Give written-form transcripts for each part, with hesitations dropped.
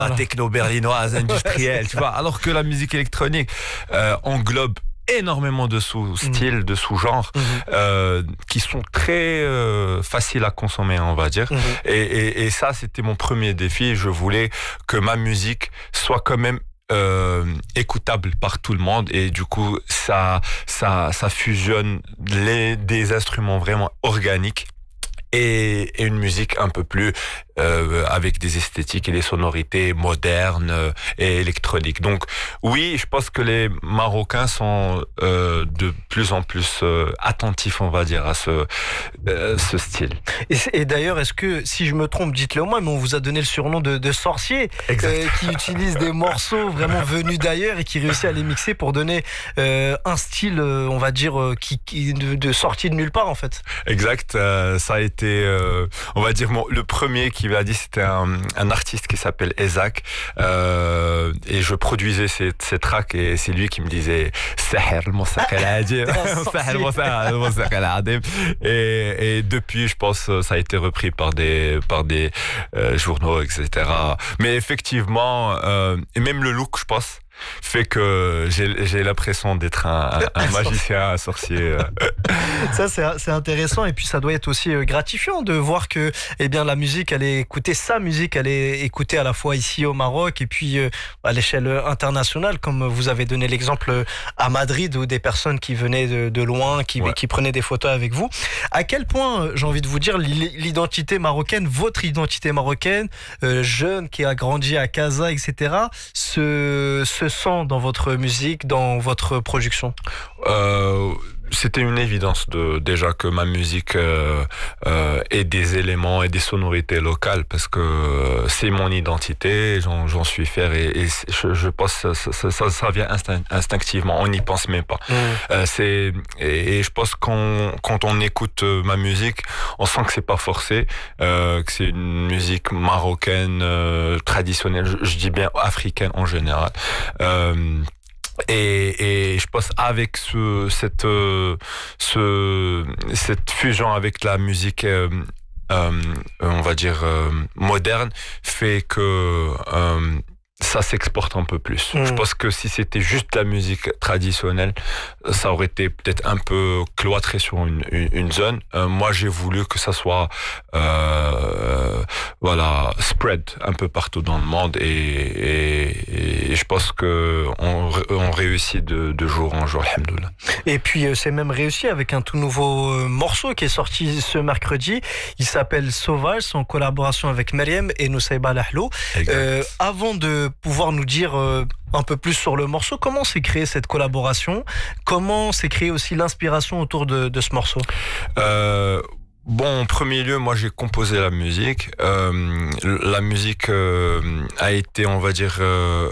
la techno berlinoise industrielle, tu vois. Alors que la musique électronique englobe énormément de sous-styles, de sous-genres qui sont très faciles à consommer, on va dire. Et ça, c'était mon premier défi. Je voulais que ma musique soit quand même écoutable par tout le monde, et du coup ça fusionne des instruments vraiment organiques et une musique un peu plus avec des esthétiques et des sonorités modernes et électroniques. Donc oui, je pense que les Marocains sont de plus en plus attentifs, on va dire, à ce style. Et d'ailleurs, est-ce que, si je me trompe, dites-le moi, mais on vous a donné le surnom de sorcier, qui utilise des morceaux vraiment venus d'ailleurs et qui réussit à les mixer pour donner un style, on va dire, de sortie de nulle part, en fait. Exact, ça a été, on va dire, le premier qui m'a dit, c'était un artiste qui s'appelle Ezak, et je produisais ses tracks, et c'est lui qui me disait et depuis, je pense, ça a été repris par des journaux, etc. Mais effectivement, et même le look, je pense, fait que j'ai l'impression d'être un magicien, un sorcier. Ça, c'est intéressant, et puis ça doit être aussi gratifiant de voir que, eh bien, la musique, sa musique, elle est écoutée à la fois ici au Maroc et puis à l'échelle internationale, comme vous avez donné l'exemple à Madrid, où des personnes qui venaient de loin, qui prenaient des photos avec vous. À quel point, j'ai envie de vous dire, l'identité marocaine, votre identité marocaine, jeune qui a grandi à Casa, etc., se sent dans votre musique, dans votre production? C'était une évidence déjà que ma musique ait des éléments et des sonorités locales, parce que c'est mon identité, j'en suis fier, et je pense que ça vient instinctivement, on n'y pense même pas. Et je pense quand on écoute ma musique, on sent que c'est pas forcé, que c'est une musique marocaine traditionnelle, je dis bien africaine en général. Et je pense avec cette fusion avec la musique, on va dire moderne, fait que ça s'exporte un peu plus. Je pense que si c'était juste la musique traditionnelle, ça aurait été peut-être un peu cloîtré sur une zone. Moi, j'ai voulu que ça soit spread un peu partout dans le monde, et je pense que on réussit de jour en jour, alhamdoulilah. Et puis c'est même réussi avec un tout nouveau morceau qui est sorti ce mercredi. Il s'appelle Sauvage, en collaboration avec Meriem et Nusayba Lahlo. Avant de pouvoir nous dire un peu plus sur le morceau, comment s'est créée cette collaboration? Comment s'est créée aussi l'inspiration autour de ce morceau? Bon, en premier lieu, moi j'ai composé la musique. La musique a été, on va dire,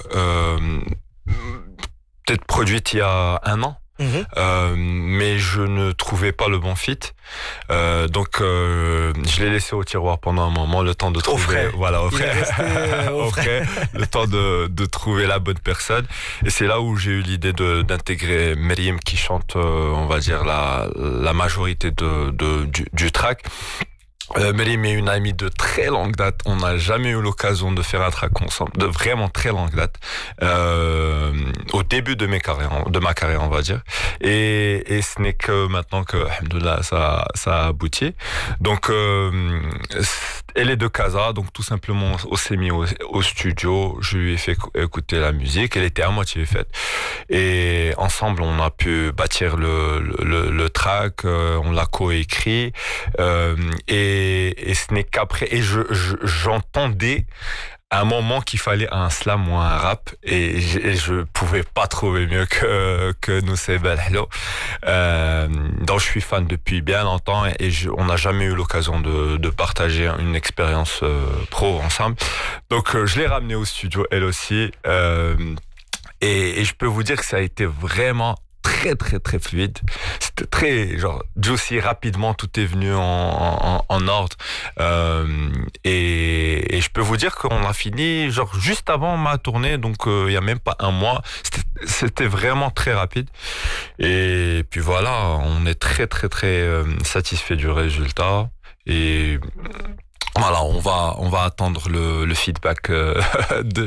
peut-être produite il y a 1 an. Mais je ne trouvais pas le bon fit, donc je l'ai laissé au tiroir pendant un moment, le temps de trouver, au frais, le temps de trouver la bonne personne. Et c'est là où j'ai eu l'idée d'intégrer Meriem, qui chante, on va dire, la majorité du track. Meriem est une amie de très longue date. On n'a jamais eu l'occasion de faire un track ensemble, de vraiment très longue date. Au début de ma carrière, on va dire. Et ce n'est que maintenant que, alhamdoulilah, ça a abouti. Donc, elle est de Casa, donc tout simplement, on s'est mis au studio. Je lui ai fait écouter la musique. Elle était à moitié faite. Et ensemble, on a pu bâtir le track. On l'a coécrit. Et ce n'est qu'après, et j'entendais à un moment qu'il fallait un slam ou un rap, et je pouvais pas trouver mieux que Nusayba Lahlo, dont je suis fan depuis bien longtemps, et on n'a jamais eu l'occasion de partager une expérience pro ensemble. Donc je l'ai ramenée au studio, elle aussi, et je peux vous dire que ça a été vraiment très très très fluide. C'était très juicy, rapidement, tout est venu en ordre, et je peux vous dire qu'on a fini juste avant ma tournée, donc il y a même pas 1 mois. C'était vraiment très rapide, et puis voilà, on est très très très satisfait du résultat, et voilà, on va attendre le feedback de